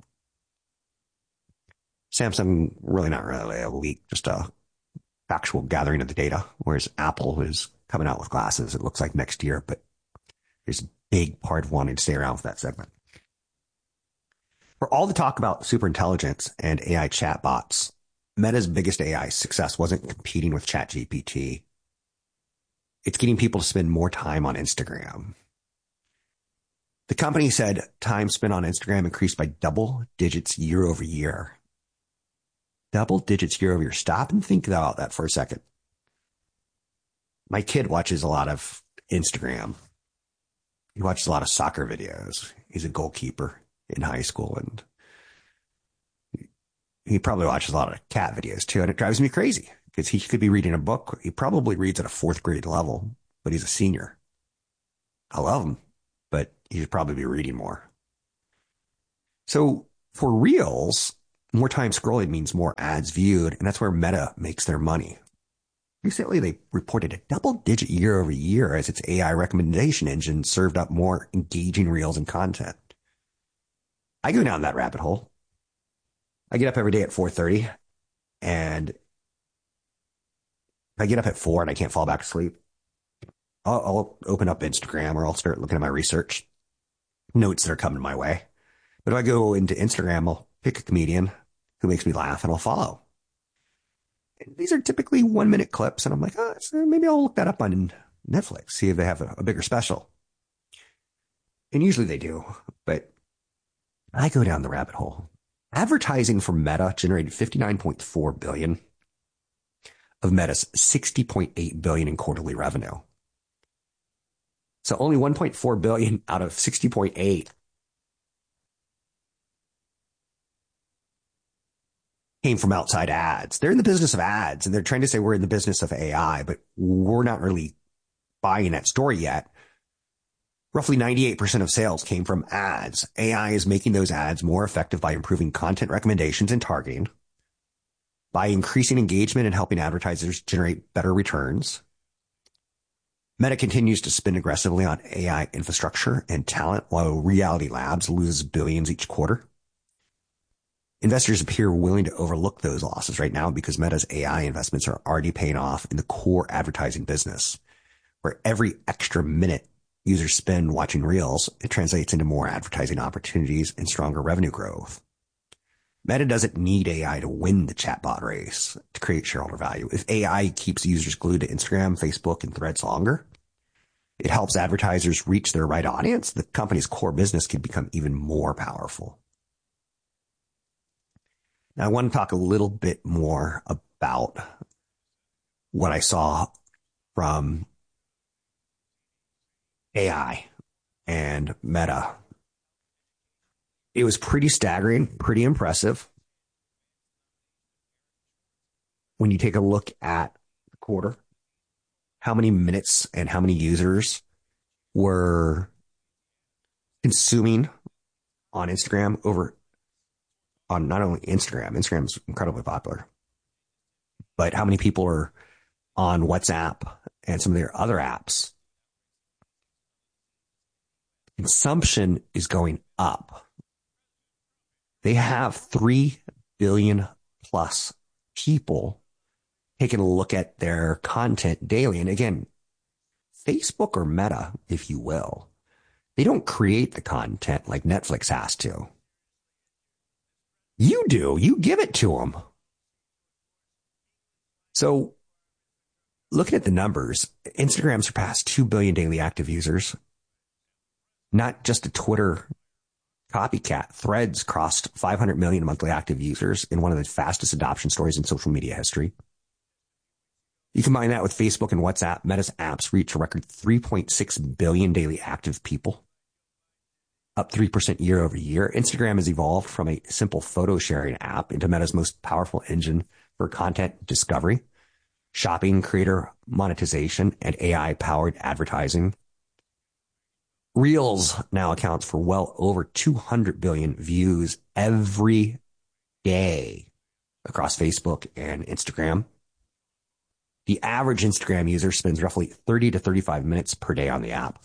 Samsung, really not really a leak, just a factual gathering of the data, whereas Apple is coming out with glasses, it looks like next year, but there's a big part of wanting to stay around for that segment. For all the talk about superintelligence and A I chatbots, Meta's biggest A I success wasn't competing with ChatGPT. it's getting people to spend more time on Instagram. The company said time spent on Instagram increased by double digits year over year. Double digits year over year. Stop and think about that for a second. My kid watches a lot of Instagram. He watches a lot of soccer videos. He's a goalkeeper in high school, and he probably watches a lot of cat videos too. And it drives me crazy because he could be reading a book. He probably reads at a fourth grade level, but he's a senior. I love him, but he should probably be reading more. So for Reels, more time scrolling means more ads viewed, and that's where Meta makes their money. Recently, they reported a double-digit year over year as its A I recommendation engine served up more engaging Reels and content. I go down that rabbit hole. I get up every day at four thirty, and if I get up at four and I can't fall back to sleep, I'll, I'll open up Instagram or I'll start looking at my research notes that are coming my way. But if I go into Instagram, I'll pick a comedian who makes me laugh and I'll follow. And these are typically one minute clips, and I'm like, oh, so maybe I'll look that up on Netflix, see if they have a, a bigger special. And usually they do, but I go down the rabbit hole. Advertising for Meta generated fifty-nine point four billion dollars of Meta's sixty point eight billion dollars in quarterly revenue. So only one point four billion dollars out of sixty point eight came from outside ads. They're in the business of ads, and they're trying to say we're in the business of A I, but we're not really buying that story yet. Roughly ninety-eight percent of sales came from ads. A I is making those ads more effective by improving content recommendations and targeting, by increasing engagement and helping advertisers generate better returns. Meta continues to spend aggressively on A I infrastructure and talent, while Reality Labs loses billions each quarter. Investors appear willing to overlook those losses right now because Meta's A I investments are already paying off in the core advertising business, where every extra minute users spend watching Reels, it translates into more advertising opportunities and stronger revenue growth. Meta doesn't need A I to win the chatbot race to create shareholder value. If A I keeps users glued to Instagram, Facebook, and Threads longer, it helps advertisers reach their right audience. The company's core business can become even more powerful. Now, I want to talk a little bit more about what I saw from A I and Meta. It was pretty staggering, pretty impressive. When you take a look at the quarter, how many minutes and how many users were consuming on Instagram over on not only Instagram, Instagram's incredibly popular, but how many people are on WhatsApp and some of their other apps. Consumption is going up. They have three billion plus people taking a look at their content daily. And again, Facebook or Meta, if you will, they don't create the content like Netflix has to. You do. You give it to them. So looking at the numbers, Instagram surpassed two billion daily active users. Not just a Twitter copycat. Threads crossed five hundred million monthly active users in one of the fastest adoption stories in social media history. You combine that with Facebook and WhatsApp, Meta's apps reach a record three point six billion daily active people, up three percent year over year. Instagram has evolved from a simple photo sharing app into Meta's most powerful engine for content discovery, shopping, creator monetization, and A I-powered advertising. Reels now accounts for well over two hundred billion views every day across Facebook and Instagram. The average Instagram user spends roughly thirty to thirty-five minutes per day on the app.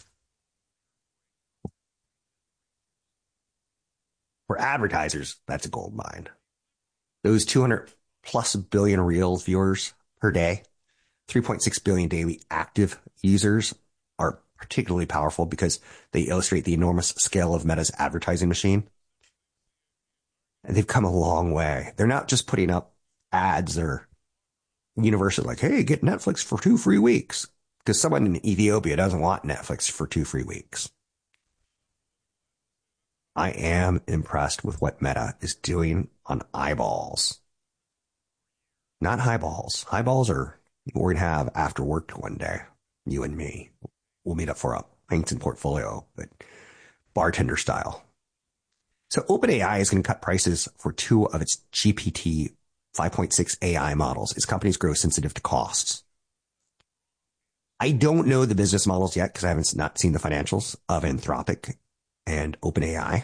For advertisers, that's a gold mine. Those two hundred plus billion Reels viewers per day, three point six billion daily active users are particularly powerful because they illustrate the enormous scale of Meta's advertising machine. And they've come a long way. They're not just putting up ads. They're universal, like, hey, get Netflix for two free weeks. because someone in Ethiopia doesn't want Netflix for two free weeks. I am impressed with what Meta is doing on eyeballs. Not highballs. Highballs are we're going to have after work one day. You and me. We'll meet up for a Huntington portfolio, but bartender style. So OpenAI is going to cut prices for two of its G P T five point six A I models as companies grow sensitive to costs. I don't know the business models yet because I haven't not seen the financials of Anthropic and OpenAI.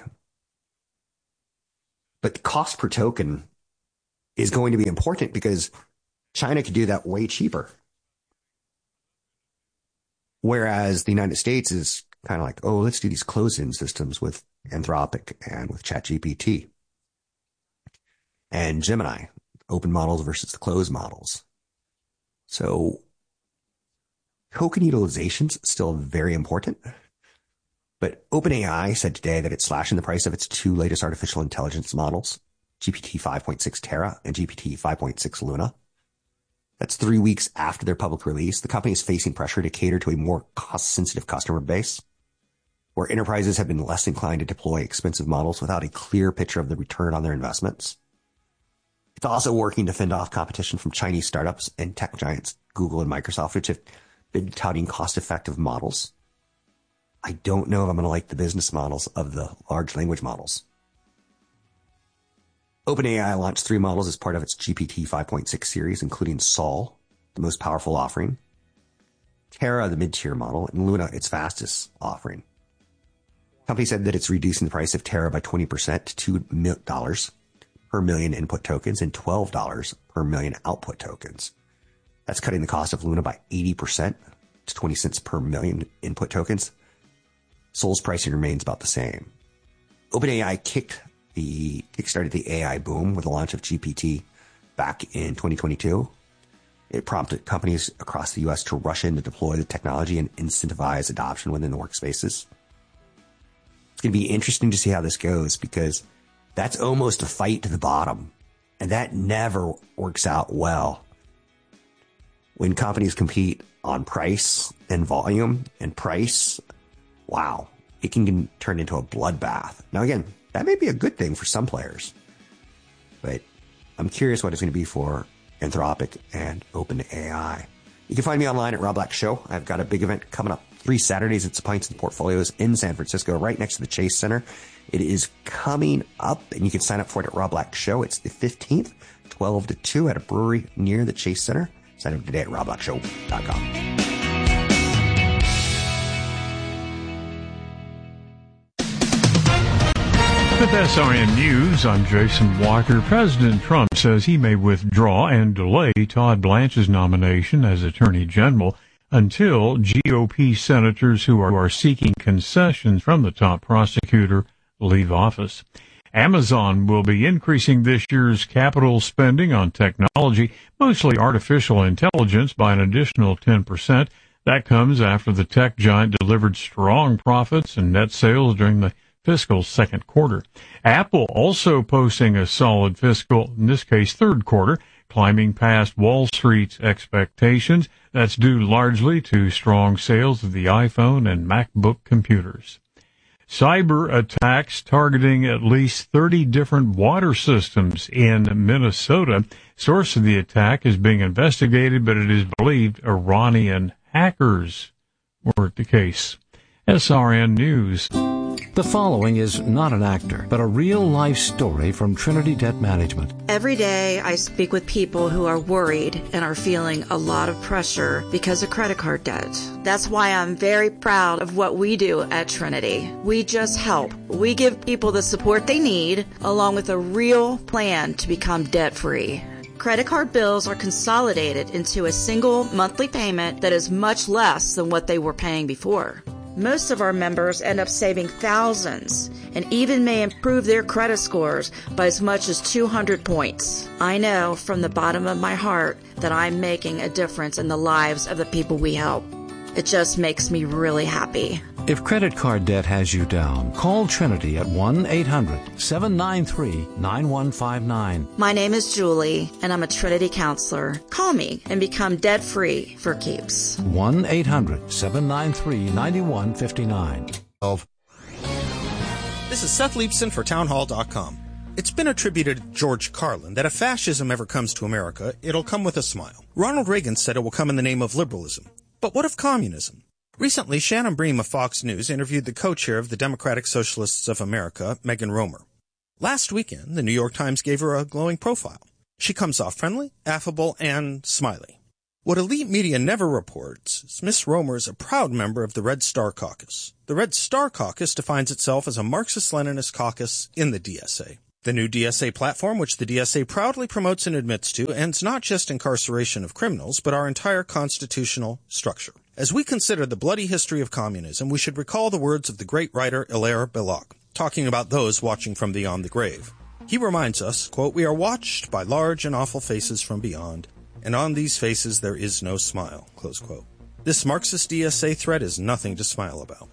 But the cost per token is going to be important because China could do that way cheaper. Whereas the United States is kind of like, oh, let's do these closed-in systems with Anthropic and with ChatGPT and Gemini, open models versus the closed models. So token utilization is still very important. But OpenAI said today that it's slashing the price of its two latest artificial intelligence models, G P T five point six Terra and G P T five point six Luna. That's three weeks after their public release. The company is facing pressure to cater to a more cost-sensitive customer base, where enterprises have been less inclined to deploy expensive models without a clear picture of the return on their investments. It's also working to fend off competition from Chinese startups and tech giants Google and Microsoft, which have been touting cost-effective models. I don't know if I'm going to like the business models of the large language models. OpenAI launched three models as part of its G P T five point six series, including Sol, the most powerful offering, Terra, the mid-tier model, and Luna, its fastest offering. The company said that it's reducing the price of Terra by twenty percent to two dollars per million input tokens and twelve dollars per million output tokens. That's cutting the cost of Luna by eighty percent to twenty cents per million input tokens. Sol's pricing remains about the same. OpenAI kicked the kickstarted the A I boom with the launch of G P T back in twenty twenty-two. It prompted companies across the U S to rush in to deploy the technology and incentivize adoption within the workspaces. It's going to be interesting to see how this goes because that's almost a fight to the bottom, and that never works out well. When companies compete on price and volume and price, wow, it can turn into a bloodbath. Now, again, that may be a good thing for some players, but I'm curious what it's going to be for Anthropic and OpenAI. You can find me online at Rob Black Show. I've got a big event coming up three Saturdays at Pints and Portfolios in San Francisco, right next to the Chase Center. It is coming up, and you can sign up for it at Rob Black Show. It's the fifteenth, twelve to two at a brewery near the Chase Center. Sign up today at rob black show dot com. With S R N News, I'm Jason Walker. President Trump says he may withdraw and delay Todd Blanche's nomination as Attorney General until G O P senators who are seeking concessions from the top prosecutor leave office. Amazon will be increasing this year's capital spending on technology, mostly artificial intelligence, by an additional ten percent. That comes after the tech giant delivered strong profits and net sales during the fiscal second quarter. Apple also posting a solid fiscal, in this case third quarter, climbing past Wall Street's expectations. That's due largely to strong sales of the iPhone and MacBook computers. Cyber attacks targeting at least thirty different water systems in Minnesota. Source of the attack is being investigated, but it is believed Iranian hackers were the case. S R N News. The following is not an actor, but a real-life story from Trinity Debt Management. Every day I speak with people who are worried and are feeling a lot of pressure because of credit card debt. That's why I'm very proud of what we do at Trinity. We just help. We give people the support they need, along with a real plan to become debt-free. Credit card bills are consolidated into a single monthly payment that is much less than what they were paying before. Most of our members end up saving thousands and even may improve their credit scores by as much as two hundred points. I know from the bottom of my heart that I'm making a difference in the lives of the people we help. It just makes me really happy. If credit card debt has you down, call Trinity at one eight hundred seven nine three nine one five nine. My name is Julie, and I'm a Trinity counselor. Call me and become debt-free for keeps. one eight hundred seven nine three nine one five nine. This is Seth Leibson for townhall dot com. It's been attributed to George Carlin that if fascism ever comes to America, it'll come with a smile. Ronald Reagan said it will come in the name of liberalism. But what of communism? Recently, Shannon Bream of Fox News interviewed the co-chair of the Democratic Socialists of America, Megan Romer. Last weekend, the New York Times gave her a glowing profile. She comes off friendly, affable, and smiley. What elite media never reports is Miss Romer is a proud member of the Red Star Caucus. The Red Star Caucus defines itself as a Marxist-Leninist caucus in the D S A. The new D S A platform, which the D S A proudly promotes and admits to, ends not just incarceration of criminals, but our entire constitutional structure. As we consider the bloody history of communism, we should recall the words of the great writer Hilaire Belloc, talking about those watching from beyond the grave. He reminds us, quote, "We are watched by large and awful faces from beyond, and on these faces there is no smile," close quote. This Marxist D S A threat is nothing to smile about.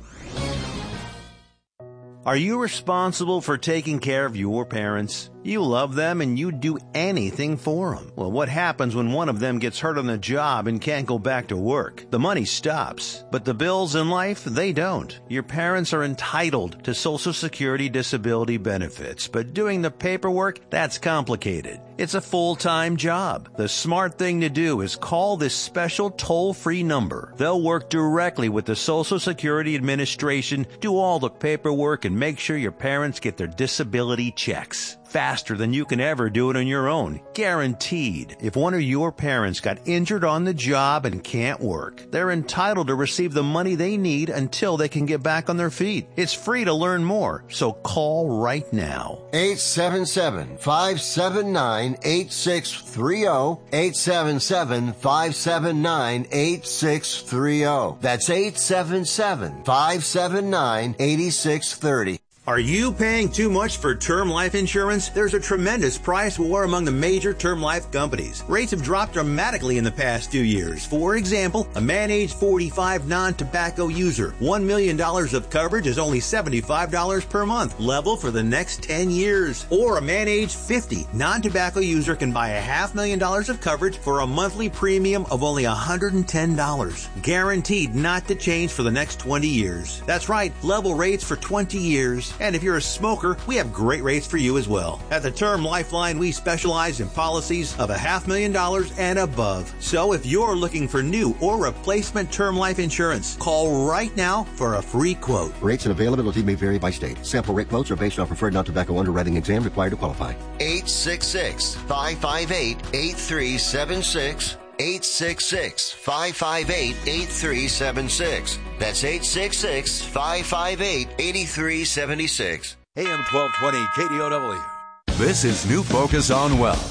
Are you responsible for taking care of your parents? You love them and you'd do anything for them. Well, what happens when one of them gets hurt on the job and can't go back to work? The money stops, but the bills in life, they don't. Your parents are entitled to Social Security disability benefits, but doing the paperwork, that's complicated. It's a full-time job. The smart thing to do is call this special toll-free number. They'll work directly with the Social Security Administration, do all the paperwork, and make sure your parents get their disability checks. Faster than you can ever do it on your own. Guaranteed. If one of your parents got injured on the job and can't work, they're entitled to receive the money they need until they can get back on their feet. It's free to learn more, so call right now. eight seven seven, five seven nine, eight six three zero. eight seven seven, five seven nine, eight six three zero. That's eight seven seven, five seven nine, eight six three zero. Are you paying too much for term life insurance? There's a tremendous price war among the major term life companies. Rates have dropped dramatically in the past few years. For example, a man age forty-five non-tobacco user, one million dollars of coverage is only seventy-five dollars per month, level for the next ten years. Or a man age fifty non-tobacco user can buy a half million dollars of coverage for a monthly premium of only one hundred ten dollars. Guaranteed not to change for the next twenty years. That's right, level rates for twenty years. And if you're a smoker, we have great rates for you as well. At the Term Lifeline, we specialize in policies of a half million dollars and above. So if you're looking for new or replacement term life insurance, call right now for a free quote. Rates and availability may vary by state. Sample rate quotes are based on preferred non-tobacco underwriting exam required to qualify. eight six six, five five eight, eight three seven six. eight six six, five five eight, eight three seven six. That's eight six six, five five eight, eight three seven six. A M twelve twenty K D O W. This is New Focus on Wealth.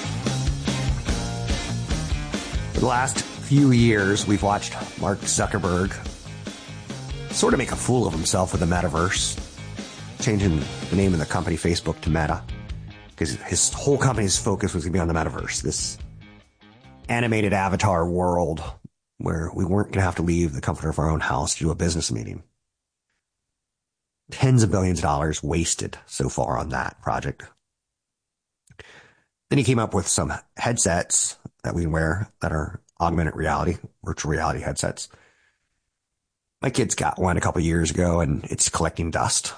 For the last few years, we've watched Mark Zuckerberg sort of make a fool of himself with the metaverse, changing the name of the company Facebook to Meta, because his whole company's focus was going to be on the metaverse, this animated avatar world where we weren't going to have to leave the comfort of our own house to do a business meeting. Tens of billions of dollars wasted so far on that project. Then he came up with some headsets that we wear that are augmented reality, virtual reality headsets. My kids got one a couple of years ago and it's collecting dust.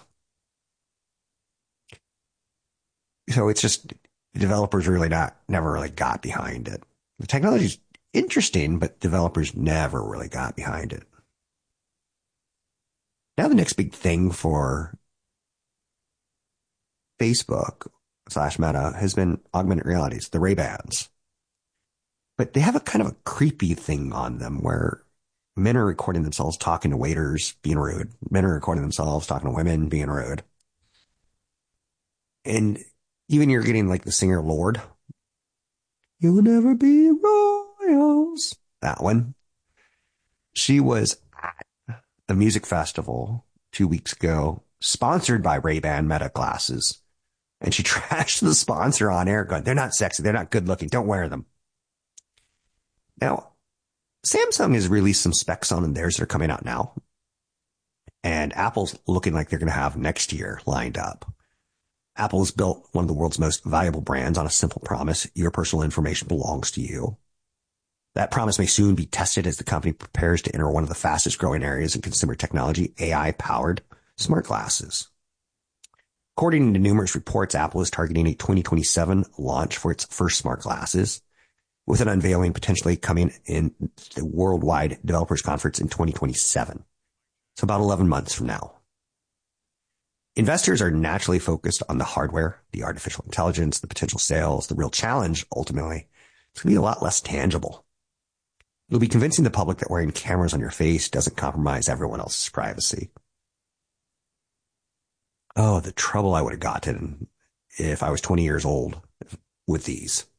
So it's just, developers really not, never really got behind it. The technology's interesting, but developers never really got behind it. Now the next big thing for Facebook slash Meta has been augmented realities, the Ray-Bans. But they have a kind of a creepy thing on them where men are recording themselves talking to waiters, being rude. Men are recording themselves talking to women, being rude. And even you're getting like the singer Lorde. You'll never be royals. That one. She was at the music festival two weeks ago, sponsored by Ray-Ban Meta glasses. And she trashed the sponsor on air going, they're not sexy, they're not good looking, don't wear them. Now, Samsung has released some specs on theirs that are coming out now. and Apple's looking like they're going to have next year lined up. Apple has built one of the world's most valuable brands on a simple promise: your personal information belongs to you. That promise may soon be tested as the company prepares to enter one of the fastest growing areas in consumer technology, A I-powered smart glasses. According to numerous reports, Apple is targeting a twenty twenty-seven launch for its first smart glasses, with an unveiling potentially coming in the Worldwide Developers Conference in twenty twenty-seven. So about eleven months from now. Investors are naturally focused on the hardware, the artificial intelligence, the potential sales. The real challenge, ultimately, is going to be a lot less tangible. It'll be convincing the public that wearing cameras on your face doesn't compromise everyone else's privacy. Oh, the trouble I would have gotten if I was twenty years old with these.